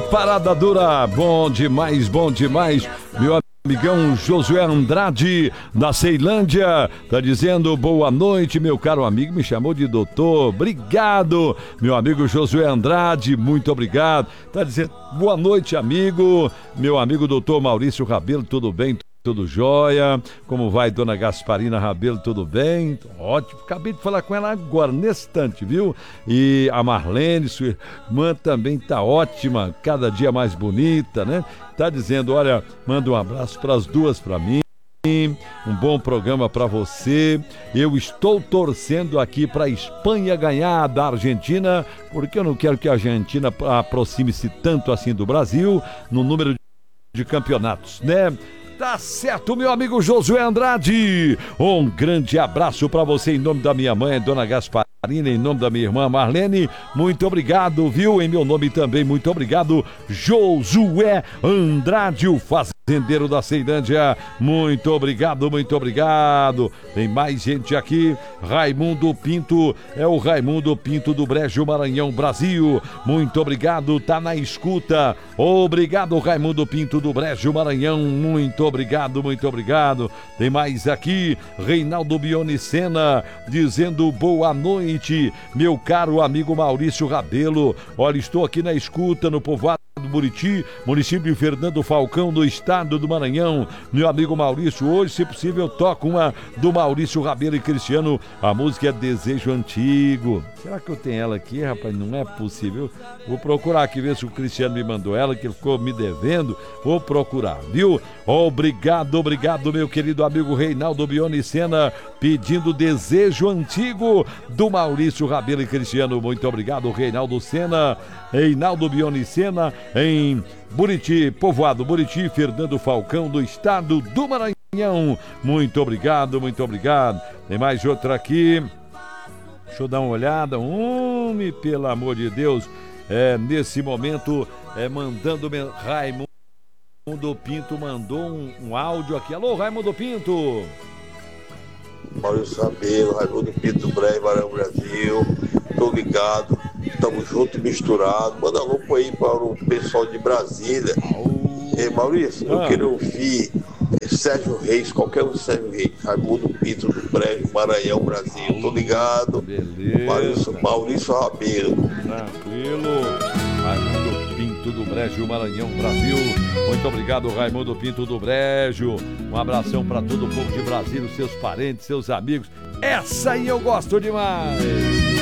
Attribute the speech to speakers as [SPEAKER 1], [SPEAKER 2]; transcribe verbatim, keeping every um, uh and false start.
[SPEAKER 1] Parada dura, bom demais, bom demais, meu amigão Josué Andrade, da Ceilândia, tá dizendo boa noite, meu caro amigo, me chamou de doutor, obrigado, meu amigo Josué Andrade, muito obrigado, tá dizendo boa noite, amigo, meu amigo doutor Maurício Rabelo, tudo bem? Tudo jóia? Como vai, dona Gasparina Rabelo? Tudo bem? Ótimo, acabei de falar com ela agora, nesse instante, viu? E a Marlene, sua irmã, também tá ótima, cada dia mais bonita, né? Tá dizendo, olha, manda um abraço para as duas para mim. Um bom programa para você. Eu estou torcendo aqui para a Espanha ganhar da Argentina, porque eu não quero que a Argentina aproxime-se tanto assim do Brasil no número de campeonatos, né? Tá certo, meu amigo Josué Andrade. Um grande abraço para você em nome da minha mãe, dona Gasparina, em nome da minha irmã Marlene. Muito obrigado, viu? Em meu nome também, muito obrigado, Josué Andrade, o fazendeiro da Ceilândia. Muito obrigado, muito obrigado. Tem mais gente aqui. Raimundo Pinto, é o Raimundo Pinto do Brejo Maranhão, Brasil. Muito obrigado, tá na escuta. Obrigado, Raimundo Pinto do Brejo Maranhão. Muito obrigado, muito obrigado. Tem mais aqui, Reinaldo Bionicena, dizendo boa noite, meu caro amigo Maurício Rabelo. Olha, estou aqui na escuta no povoado do Buriti, município de Fernando Falcão, do estado do Maranhão. Meu amigo Maurício, hoje, se possível, toca uma do Maurício Rabelo e Cristiano. A música é Desejo Antigo. Será que eu tenho ela aqui, rapaz? Não é possível. Vou procurar aqui, ver se o Cristiano me mandou ela, que ele ficou me devendo. Vou procurar, viu? Obrigado, obrigado, meu querido amigo Reinaldo Bionicena, pedindo Desejo Antigo do Maurício Rabelo e Cristiano. Muito obrigado, Reinaldo Sena, Reinaldo Bionicena, em Buriti, povoado Buriti, Fernando Falcão, do estado do Maranhão. Muito obrigado, muito obrigado. Tem mais outra aqui. Deixa eu dar uma olhada. Homem, pelo amor de Deus, é, nesse momento, é, mandando Raimundo Pinto mandou um, um áudio aqui. Alô, Raimundo Pinto.
[SPEAKER 2] Maurício Rabelo, Raimundo Pinto do Brejo Maranhão, Brasil. Tô ligado, estamos juntos e misturados. Manda louco aí para o pessoal de Brasília. Oh. Ei, Maurício, ah. eu queria ouvir Sérgio Reis, qualquer um Sérgio Reis, Raimundo Pinto do Brejo Maranhão, Brasil. Tô ligado.
[SPEAKER 1] Beleza.
[SPEAKER 2] Maurício, Maurício Rabelo.
[SPEAKER 1] Tranquilo. Raimundo Pinto do Brejo Maranhão, Brasil. Muito obrigado, Raimundo Pinto do Brejo. Um abração para todo o povo de Brasília, seus parentes, seus amigos. Essa aí eu gosto demais.